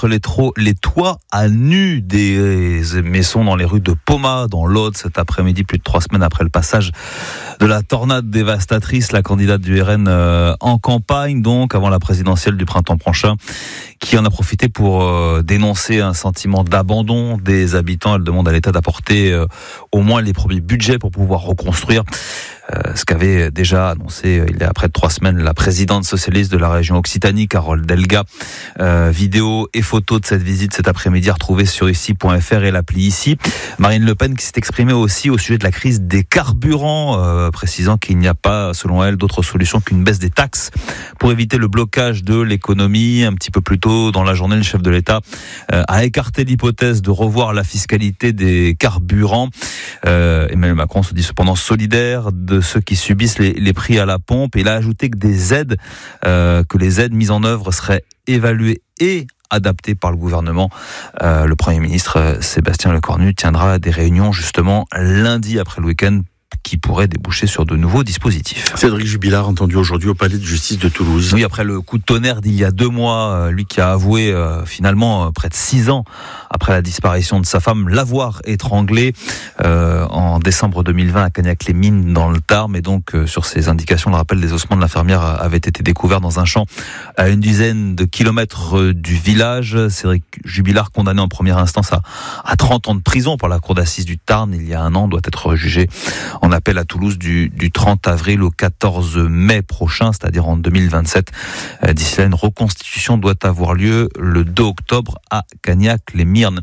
mettre les toits à nu des maisons dans les rues de Poma, dans l'Aude, cet après-midi, plus de 3 semaines après le passage de la tornade dévastatrice. La candidate du RN en campagne, donc, avant la présidentielle du printemps prochain, qui en a profité pour dénoncer un sentiment d'abandon des habitants. Elle demande à l'État d'apporter au moins les premiers budgets pour pouvoir reconstruire. Ce qu'avait déjà annoncé il y a près de 3 semaines la présidente socialiste de la région Occitanie, Carole Delga. Vidéo et photos de cette visite cet après-midi retrouvées sur ici.fr et l'appli Ici. Marine Le Pen qui s'est exprimée aussi au sujet de la crise des carburants, précisant qu'il n'y a pas, selon elle, d'autre solution qu'une baisse des taxes pour éviter le blocage de l'économie. Un petit peu plus tôt dans la journée, le chef de l'État a écarté l'hypothèse de revoir la fiscalité des carburants. Emmanuel Macron se dit cependant solidaire de ceux qui subissent les prix à la pompe. Et il a ajouté que que les aides mises en œuvre seraient évaluées et adaptées par le gouvernement. Le Premier ministre Sébastien Lecornu tiendra des réunions justement lundi après le week-end qui pourrait déboucher sur de nouveaux dispositifs. Cédric Jubilard, entendu aujourd'hui au palais de justice de Toulouse. Oui, après le coup de tonnerre d'il y a 2 mois, lui qui a avoué finalement près de 6 ans après la disparition de sa femme, l'avoir étranglé en décembre 2020 à Cagnac-les-Mines dans le Tarn. Et donc sur ces indications, le rappel des ossements de l'infirmière avait été découvert dans un champ à une dizaine de kilomètres du village. Cédric Jubilard, condamné en première instance à 30 ans de prison par la cour d'assises du Tarn il y a 1 an, doit être jugé en appel à Toulouse du 30 avril au 14 mai prochain, c'est-à-dire en 2027. D'ici là, une reconstitution doit avoir lieu le 2 octobre à Cagnac-les-Mines.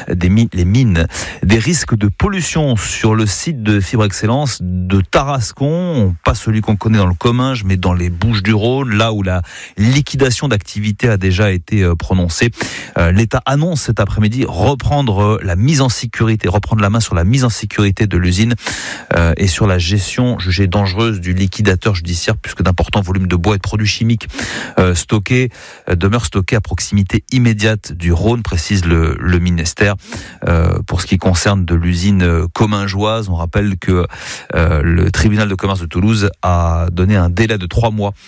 Des risques de pollution sur le site de Fibre Excellence de Tarascon, pas celui qu'on connaît dans le Comminges, mais dans les Bouches-du-Rhône, là où la liquidation d'activité a déjà été prononcée. L'État annonce cet après-midi reprendre la main sur la mise en sécurité de l'usine et sur la gestion jugée dangereuse du liquidateur judiciaire, puisque d'importants volumes de bois et de produits chimiques demeurent stockés à proximité immédiate du Rhône, précise le ministère. Pour ce qui concerne de l'usine commingeoise, on rappelle que le tribunal de commerce de Toulouse a donné un délai de 3 mois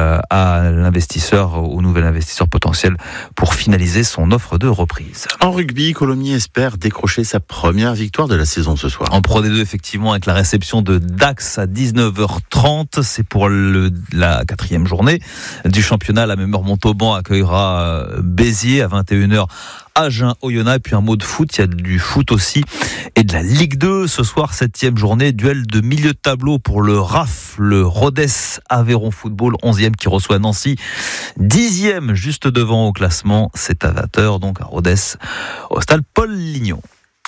à l'investisseur, au nouvel investisseur potentiel, pour finaliser son offre de reprise. En rugby, Colomiers espère décrocher sa première victoire de la saison ce soir. En Pro D2, effectivement, avec la réception de Dax à 19h30. C'est pour la 4e journée du championnat. La Mémeur Montauban accueillera Béziers à 21h. Agen-Oyonnax, et puis un mot de foot, il y a du foot aussi et de la Ligue 2 ce soir, 7e journée, duel de milieu de tableau pour le RAF, le Rodez Aveyron Football, 11e qui reçoit Nancy, 10e juste devant au classement, c'est à 20h donc à Rodez, au stade Paul Lignon.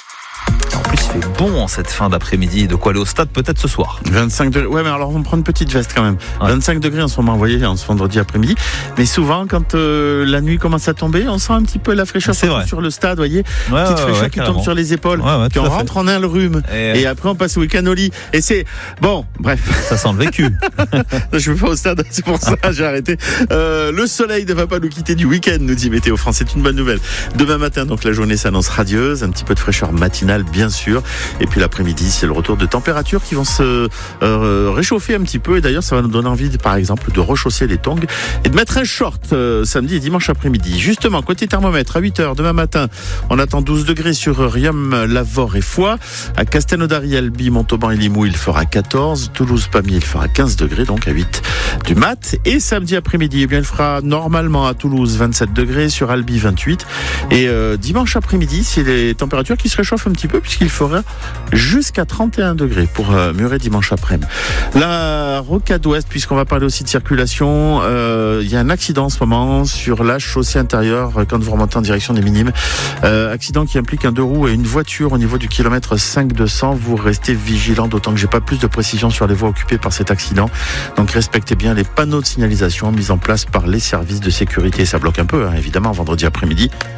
En plus, il fait bon en cette fin d'après-midi. De quoi aller au stade peut-être ce soir. 25 degrés. Ouais, mais alors on prend une petite veste quand même. Ouais. 25 degrés en ce moment, vous voyez, en ce vendredi après-midi. Mais souvent, quand la nuit commence à tomber, on sent un petit peu la fraîcheur sur le stade, vous voyez. Petite fraîcheur qui tombe sur les épaules. Puis on rentre en un le rhume. Et après, on passe au week-end au lit. Et c'est bon, bref. Ça sent le vécu. Je ne vais pas au stade, c'est pour ça j'ai arrêté. Le soleil ne va pas nous quitter du week-end, nous dit Météo France. C'est une bonne nouvelle. Demain matin, donc la journée s'annonce radieuse. Un petit peu de fraîcheur matinale, bien sûr. Et puis l'après-midi, c'est le retour de températures qui vont se réchauffer un petit peu. Et d'ailleurs, ça va nous donner envie, par exemple, de rechausser les tongs et de mettre un short samedi et dimanche après-midi. Justement, côté thermomètre, à 8h demain matin, on attend 12 degrés sur Riom, Lavore et Foix. À Castelnaudary, Albi, Montauban et Limoux, il fera 14. Toulouse, Pamiers, il fera 15 degrés, donc à 8 du mat. Et samedi après-midi, eh bien, il fera normalement à Toulouse 27 degrés, sur Albi 28. Et dimanche après-midi, c'est les températures qui se réchauffent un petit peu, puisqu'il fera jusqu'à 31 degrés pour Muret dimanche après-midi. La rocade ouest, puisqu'on va parler aussi de circulation, il y a un accident en ce moment sur la chaussée intérieure quand vous remontez en direction des Minimes. Accident qui implique un 2 roues et une voiture au niveau du kilomètre 5200. Vous restez vigilants, d'autant que j'ai pas plus de précision sur les voies occupées par cet accident. Donc respectez bien les panneaux de signalisation mis en place par les services de sécurité. Ça bloque un peu, évidemment, vendredi après-midi.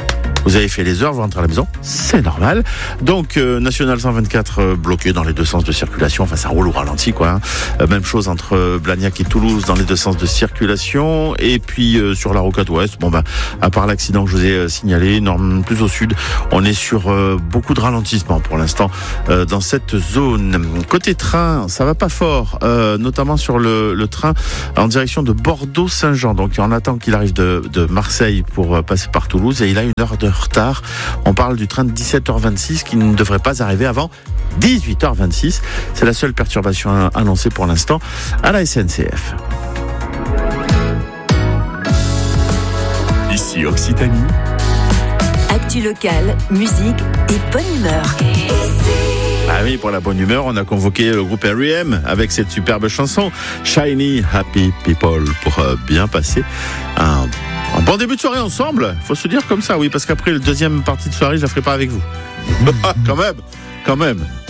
Vous avez fait les heures, vous rentrez à la maison, c'est normal. Donc National 124 bloqué dans les deux sens de circulation, enfin ça roule au ralenti quoi. Même chose entre Blagnac et Toulouse dans les deux sens de circulation. Et puis sur la rocade ouest, à part l'accident que je vous ai signalé, plus au sud, on est sur beaucoup de ralentissement pour l'instant dans cette zone. Côté train, ça va pas fort, notamment sur le train en direction de Bordeaux-Saint-Jean. Donc on attend qu'il arrive de Marseille pour passer par Toulouse et il a une heure de retard. On parle du train de 17h26 qui ne devrait pas arriver avant 18h26. C'est la seule perturbation annoncée pour l'instant à la SNCF. Ici Occitanie. Actu locale, musique et bonne humeur. Ah oui, pour la bonne humeur, on a convoqué le groupe R.E.M. avec cette superbe chanson Shiny Happy People pour bien passer un bon début de soirée ensemble. Faut se dire comme ça, oui, parce qu'après, la deuxième partie de soirée, je la ferai pas avec vous. Quand même.